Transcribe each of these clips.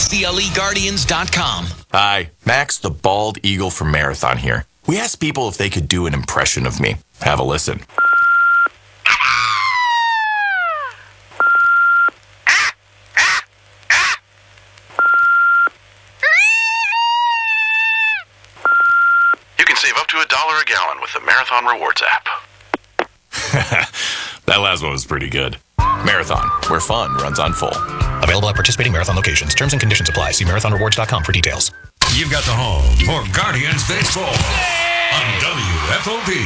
CLEGuardians.com. Hi, Max the Bald Eagle from Marathon here. We asked people if they could do an impression of me. Have a listen. You can save up to $1 a gallon with the Marathon Rewards app. That last one was pretty good. Marathon, where fun runs on full. Available at participating Marathon locations. Terms and conditions apply. See marathonrewards.com for details. You've got the home for Guardians Baseball on WFOP.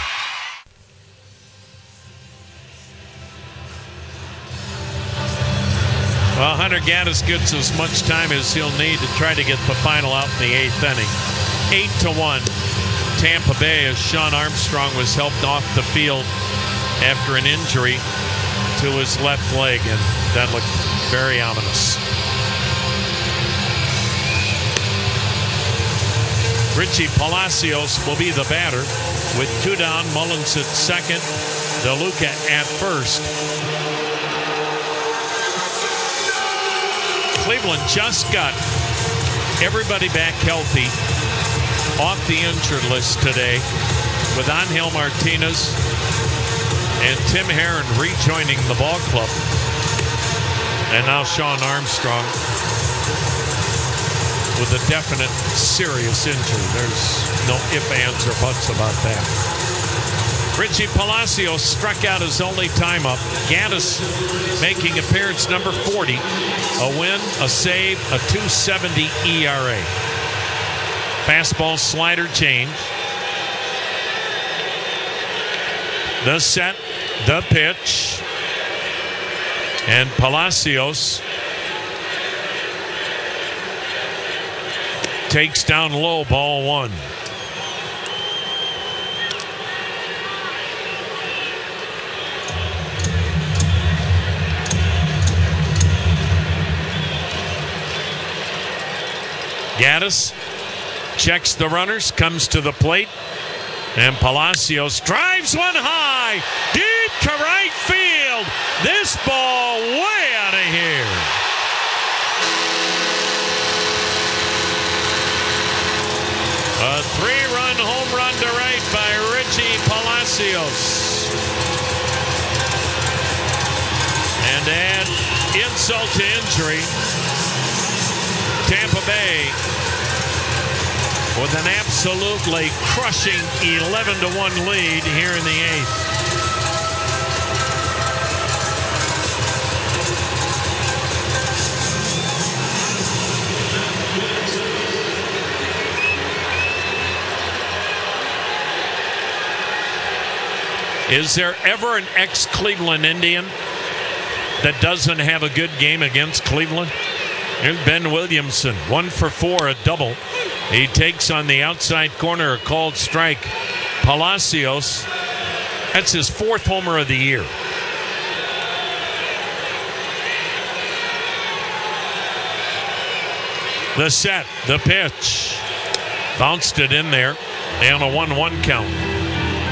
Well, Hunter Gaddis gets as much time as he'll need to try to get the final out in the 8th inning. 8-1, Tampa Bay, as Sean Armstrong was helped off the field after an injury to his left leg, and that looked very ominous. Richie Palacios will be the batter with 2 down. Mullins at second, DeLuca at first. Cleveland just got everybody back healthy off the injured list today, with Angel Martinez and Tim Herron rejoining the ball club. And now Sean Armstrong with a definite serious injury. There's no ifs, ands, or buts about that. Richie Palacios struck out his only time up. Gaddis making appearance number 40. A win, a save, a 2.70 ERA. Fastball slider change. The set, the pitch. And Palacios takes down low, ball 1. Gaddis checks the runners, comes to the plate, and Palacios drives one high, deep to right field. This ball way out of here. A 3-run home run to right by Richie Palacios. And to add insult to injury, Tampa Bay with an absolutely crushing 11-1 lead here in the 8th. Is there ever an ex-Cleveland Indian that doesn't have a good game against Cleveland? Here's Ben Williamson, 1 for 4, a double. He takes on the outside corner, a called strike. Palacios, that's his 4th homer of the year. The set, the pitch. Bounced it in there, and a 1-1 count.